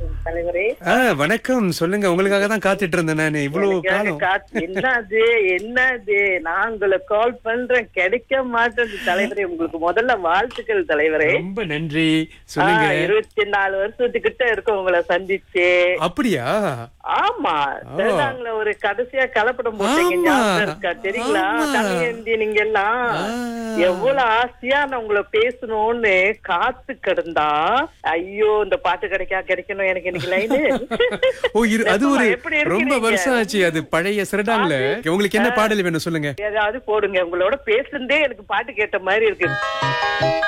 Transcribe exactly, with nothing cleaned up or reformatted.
தலைவரே. ஆ, வணக்கம். சொல்லுங்க. உங்களுக்காக தான் காத்துட்டு இருந்தேன் நானு இவ்வளவு எனக்காக காலம். காத்து- என்னது என்னது நான் உங்களை கால் பண்றேன், கிடைக்க மாட்டேங்குது தலைவரே. உங்களுக்கு முதல்ல வாழ்த்துக்கள் தலைவரே. ரொம்ப நன்றி. சொல்லுங்க. ஆ, இருபத்தி நாலு வருஷத்துக்கிட்ட இருக்கும் உங்களை சந்திச்சு. அப்படியா? ஆமா, தெலுங்கானால ஒரு கடைசியா கலப்படம் போட்டீங்க, ஆமா. ஞாபகம் இருக்கா? தெரியுங்களா? ஆமா. தமிழந்தி நீங்க எல்லாம் ஆ. எவ்வளவு ஆசையா நான் உங்களை பேசணும்னு காத்து கிடந்தா, ஐயோ இந்த பாட்டு கிடைக்கா கிடைக்கணும் எனக்கு இன்னைக்கு லைனு. ஓ, இரு அது ஒரு எப்படி ரொம்ப இருக்கிறீங்க? வருஷம் ஆச்சு. அது பழைய சிறடாங்கல. உங்களுக்கு என்ன பாடல் வேணும் சொல்லுங்க. ஏதாவது போடுங்க, உங்களோட பேசுனதே எனக்கு பாட்டு கேட்ட மாதிரி இருக்கு.